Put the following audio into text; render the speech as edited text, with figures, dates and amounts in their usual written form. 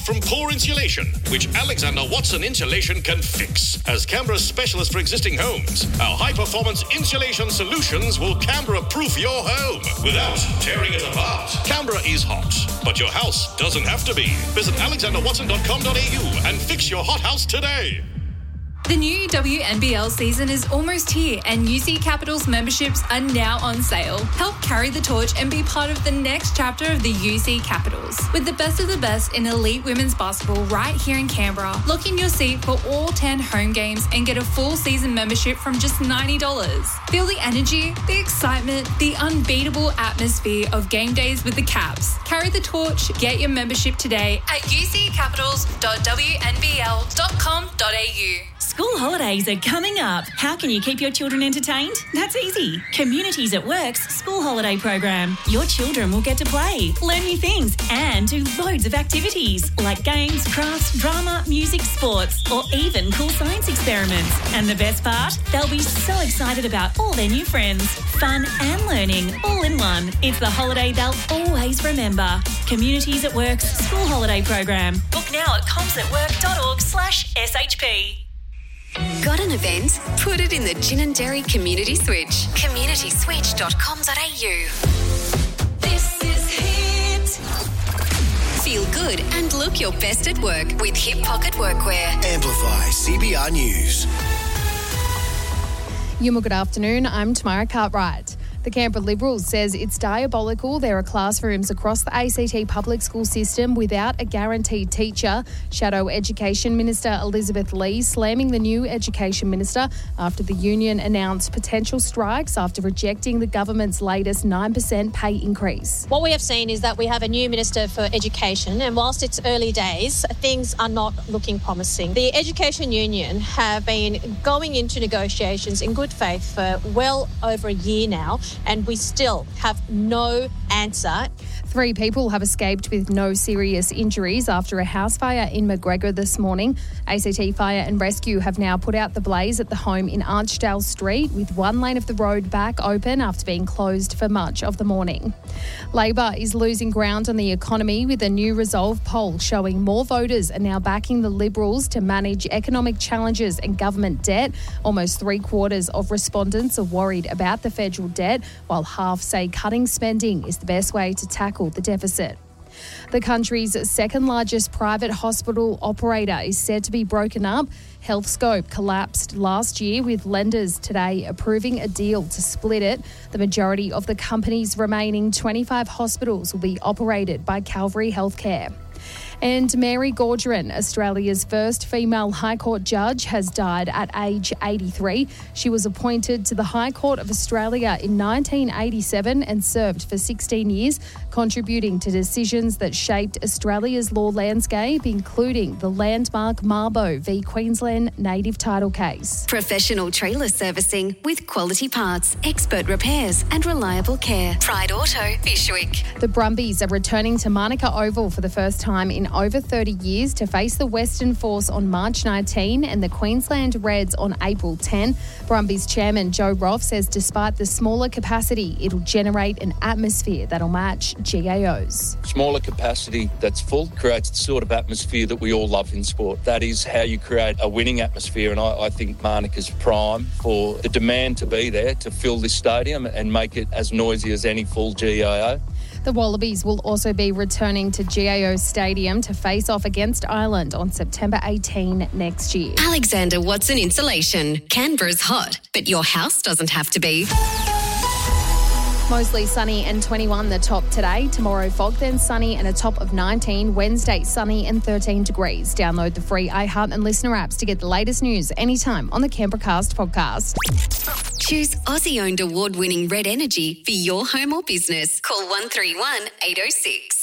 from poor insulation, which Alexander Watson Insulation can fix. As Canberra's specialist for existing homes, our high-performance insulation solutions will Canberra-proof your home without tearing it apart. Canberra is hot, but your house doesn't have to be. Visit alexanderwatson.com.au and fix your hothouse today. The new WNBL season is almost here and UC Capital's memberships are now on sale. Help carry the torch and be part of the next chapter of the UC Capitals. With the best of the best in elite women's basketball right here in Canberra, lock in your seat for all 10 home games and get a full season membership from just $90. Feel the energy, the excitement, the unbeatable atmosphere of game days with the Caps. Carry the torch, get your membership today at uccapitals.wnbl.com.au. School holidays are coming up. How can you keep your children entertained? That's easy. Communities at Work's school holiday program. Your children will get to play, learn new things and do loads of activities like games, crafts, drama, music, sports or even cool science experiments. And the best part? They'll be so excited about all their new friends. Fun and learning all in one. It's the holiday they'll always remember. Communities at Work's school holiday program. Book now at comsatwork.org/SHP. Got an event? Put it in the Gin and Dairy Community Switch. communityswitch.com.au. This is Hit. Feel good and look your best at work with Hip Pocket Workwear. Amplify CBR News. Good afternoon. I'm Tamara Cartwright. The Canberra Liberals says it's diabolical there are classrooms across the ACT public school system without a guaranteed teacher. Shadow Education Minister Elizabeth Lee slamming the new Education Minister after the union announced potential strikes after rejecting the government's latest 9% pay increase. What we have seen is that we have a new Minister for Education, and whilst it's early days, things are not looking promising. The Education Union have been going into negotiations in good faith for well over a year now, and we still have no answer. 3 people have escaped with no serious injuries after a house fire in McGregor this morning. ACT Fire and Rescue have now put out the blaze at the home in Archdale Street, with one lane of the road back open after being closed for much of the morning. Labor is losing ground on the economy, with a new Resolve poll showing more voters are now backing the Liberals to manage economic challenges and government debt. Almost 3/4 of respondents are worried about the federal debt, while half say cutting spending is the best way to tackle the deficit. The country's second largest private hospital operator is said to be broken up. Healthscope collapsed last year, with lenders today approving a deal to split it. The majority of the company's remaining 25 hospitals will be operated by Calvary Healthcare. And Mary Gaudron, Australia's first female High Court judge, has died at age 83. She was appointed to the High Court of Australia in 1987 and served for 16 years, contributing to decisions that shaped Australia's law landscape, including the landmark Mabo v Queensland native title case. Professional trailer servicing with quality parts, expert repairs and reliable care. Pride Auto, Fishwick. The Brumbies are returning to Manuka Oval for the first time in over 30 years to face the Western Force on March 19 and the Queensland Reds on April 10. Brumbies chairman Joe Roff says despite the smaller capacity, it'll generate an atmosphere that'll match GAO's. Smaller capacity that's full creates the sort of atmosphere that we all love in sport. That is how you create a winning atmosphere, and I think Manuka's prime for the demand to be there to fill this stadium and make it as noisy as any full GAO. The Wallabies will also be returning to GAO Stadium to face off against Ireland on September 18 next year. Alexander Watson Insulation. Canberra's hot, but your house doesn't have to be. Mostly sunny and 21 the top today. Tomorrow fog, then sunny and a top of 19. Wednesday sunny and 13 degrees. Download the free iHeart and Listener apps to get the latest news anytime on the Canberracast podcast. Choose Aussie-owned award-winning Red Energy for your home or business. Call 131 806.